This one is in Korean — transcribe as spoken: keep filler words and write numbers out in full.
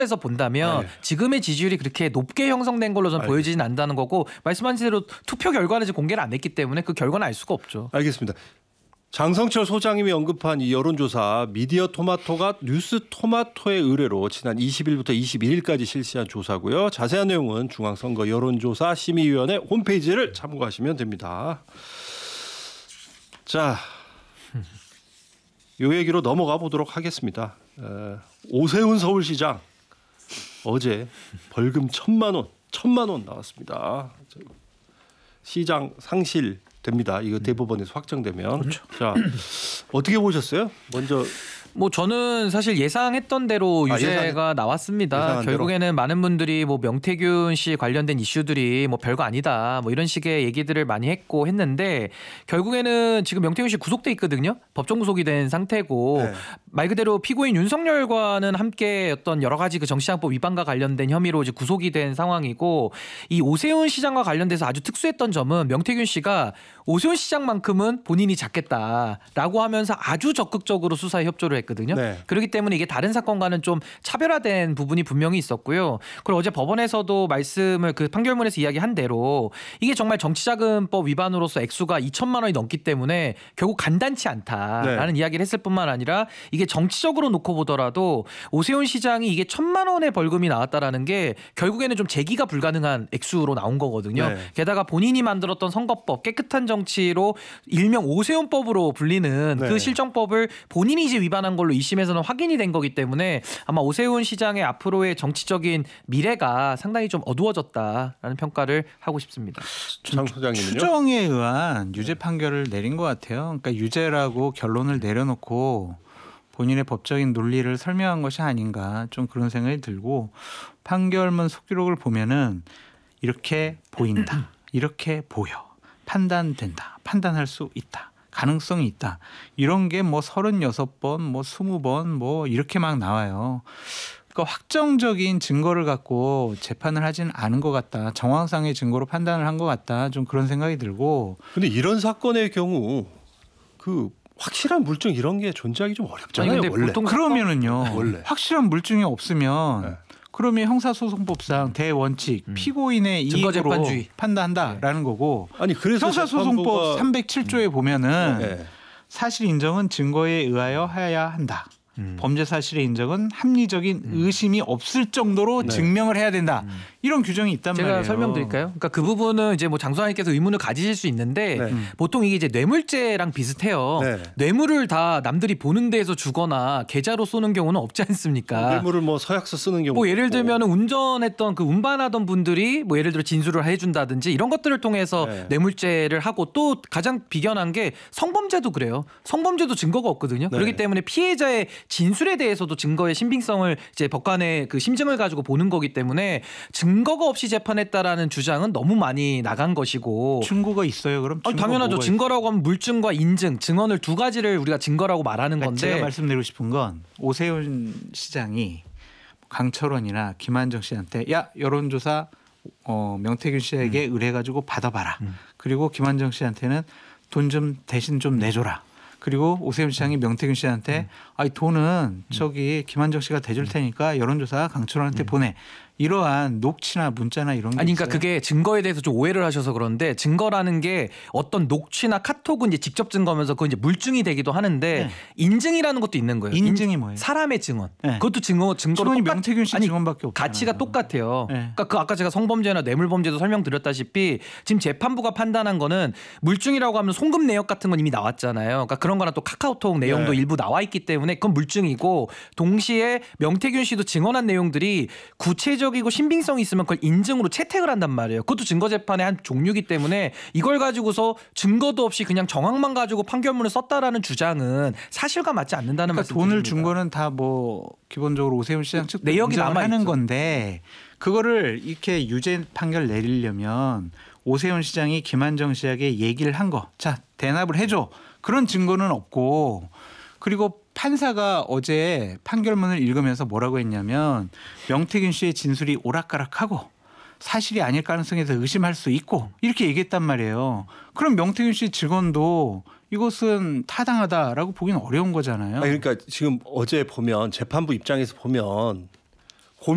에서 본다면 네. 지금의 지지율이 그렇게 높게 형성된 걸로 좀 보여지진 않는다는 거고 말씀하신 대로 투표 결과는 지금 공개를 안 했기 때문에 그 결과는 알 수가 없죠. 알겠습니다. 장성철 소장님이 언급한 이 여론조사 미디어 토마토가 뉴스 토마토의 의뢰로 지난 이십 일부터 이십일 일까지 실시한 조사고요. 자세한 내용은 중앙선거 여론조사 심의위원회 홈페이지를 참고하시면 됩니다. 자, 이 얘기로 넘어가 보도록 하겠습니다. 어, 오세훈 서울시장 어제 벌금 천만 원, 천만 원 나왔습니다. 시장 상실됩니다. 이거 대법원에서 확정되면. 그렇죠. 자, 어떻게 보셨어요? 먼저. 뭐 저는 사실 예상했던 대로 유죄가 아, 나왔습니다. 결국에는 대로. 많은 분들이 뭐 명태균 씨 관련된 이슈들이 뭐 별거 아니다 뭐 이런 식의 얘기들을 많이 했고 했는데 결국에는 지금 명태균 씨 구속돼 있거든요. 법정 구속이 된 상태고 네. 말 그대로 피고인 윤석열과는 함께 어떤 여러 가지 그 정치자금법 위반과 관련된 혐의로 이제 구속이 된 상황이고 이 오세훈 시장과 관련돼서 아주 특수했던 점은 명태균 씨가 오세훈 시장만큼은 본인이 잡겠다라고 하면서 아주 적극적으로 수사에 협조를 했거든요. 네. 그렇기 때문에 이게 다른 사건과는 좀 차별화된 부분이 분명히 있었고요. 그리고 어제 법원에서도 말씀을 그 판결문에서 이야기한 대로 이게 정말 정치자금법 위반으로서 액수가 이천만 원이 넘기 때문에 결국 간단치 않다라는 네. 이야기를 했을 뿐만 아니라 이게 정치적으로 놓고 보더라도 오세훈 시장이 이게 천만 원의 벌금이 나왔다라는 게 결국에는 좀 재기가 불가능한 액수로 나온 거거든요. 네. 게다가 본인이 만들었던 선거법 깨끗한 정치로 일명 오세훈법으로 불리는 네. 그 실정법을 본인이 이제 위반한 걸로 이 심에서는 확인이 된 거기 때문에 아마 오세훈 시장의 앞으로의 정치적인 미래가 상당히 좀 어두워졌다라는 평가를 하고 싶습니다. 장 소장님은요? 추정에 의한 유죄 판결을 내린 것 같아요. 그러니까 유죄라고 결론을 내려놓고 본인의 법적인 논리를 설명한 것이 아닌가 좀 그런 생각이 들고 판결문 속기록을 보면은 이렇게 보인다. 이렇게 보여. 판단된다. 판단할 수 있다. 가능성이 있다. 이런 게 뭐 서른여섯 번, 뭐 스무 번 뭐 이렇게 막 나와요. 그러니까 확정적인 증거를 갖고 재판을 하지는 않은 것 같다. 정황상의 증거로 판단을 한 것 같다. 좀 그런 생각이 들고. 근데 이런 사건의 경우 그 확실한 물증 이런 게 존재하기 좀 어렵잖아요. 아니, 근데 원래. 보통 그러면은요. 원래. 확실한 물증이 없으면 네. 그러면 형사소송법상 대원칙 음. 피고인의 이익으로 판단한다라는 네. 거고 아니 그래서 형사소송법 재판부가... 삼백칠 조에 보면은 네. 사실 인정은 증거에 의하여 해야 한다. 음. 범죄 사실의 인정은 합리적인 음. 의심이 없을 정도로 네. 증명을 해야 된다. 음. 이런 규정이 있단 제가 말이에요. 제가 설명드릴까요? 그러니까 그 부분은 이제 뭐 장소장님께서 의문을 가지실 수 있는데 네. 보통 이게 이제 뇌물죄랑 비슷해요. 네. 뇌물을 다 남들이 보는 데에서 주거나 계좌로 쏘는 경우는 없지 않습니까? 뇌물을 뭐 서약서 쓰는 경우. 뭐 예를 들면 운전했던 그 운반하던 분들이 뭐 예를 들어 진술을 해준다든지 이런 것들을 통해서 네. 뇌물죄를 하고 또 가장 비견한 게 성범죄도 그래요. 성범죄도 증거가 없거든요. 네. 그렇기 때문에 피해자의 진술에 대해서도 증거의 신빙성을 이제 법관의 그 심증을 가지고 보는 거기 때문에 증거가 없이 재판했다라는 주장은 너무 많이 나간 것이고. 증거가 있어요, 그럼? 아니, 당연하죠. 증거라고 하면 물증과 인증, 증언을 두 가지를 우리가 증거라고 말하는 건데. 제가 말씀드리고 싶은 건 오세훈 시장이 강철원이나 김한정 씨한테 야 여론조사 어, 명태균 씨에게 음. 의뢰해가지고 받아봐라. 음. 그리고 김한정 씨한테는 돈 좀 대신 좀 내줘라. 그리고 오세훈 시장이 명태균 씨한테 음. 아이 돈은 저기 김한정 씨가 대줄 테니까 여론조사 강철원한테 음. 보내. 이러한 녹취나 문자나 이런 게 아니 그러니까 있어요? 그게 증거에 대해서 좀 오해를 하셔서 그런데 증거라는 게 어떤 녹취나 카톡은 이제 직접 증거면서 그건 이제 물증이 되기도 하는데 네. 인증이라는 것도 있는 거예요. 인증이 뭐예요? 사람의 증언. 네. 그것도 증거 증거로 똑같... 명태균 씨 아니, 증언밖에 없잖아요. 가치가 똑같아요. 네. 그러니까 그 아까 제가 성범죄나 뇌물범죄도 설명드렸다시피 지금 재판부가 판단한 거는 물증이라고 하면 송금 내역 같은 건 이미 나왔잖아요. 그러니까 그런 거나 또 카카오톡 내용도 네. 일부 나와 있기 때문에 그건 물증이고 동시에 명태균 씨도 증언한 내용들이 구체적 이고 신빙성이 있으면 그걸 인증으로 채택을 한단 말이에요. 그것도 증거재판의 한 종류이기 때문에 이걸 가지고서 증거도 없이 그냥 정황만 가지고 판결문을 썼다라는 주장은 사실과 맞지 않는다는 그러니까 말씀입니다. 돈을 준 거는 다 뭐 기본적으로 오세훈 시장 측 내역이 남아있는 건데 그거를 이렇게 유죄 판결 내리려면 오세훈 시장이 김한정 씨에게 얘기를 한 거. 자 대납을 해줘. 그런 증거는 없고 그리고 판사가 어제 판결문을 읽으면서 뭐라고 했냐면 명태균 씨의 진술이 오락가락하고 사실이 아닐 가능성에 대해서 의심할 수 있고 이렇게 얘기했단 말이에요. 그럼 명태균 씨 증언도 이것은 타당하다라고 보기는 어려운 거잖아요. 아니, 그러니까 지금 어제 보면 재판부 입장에서 보면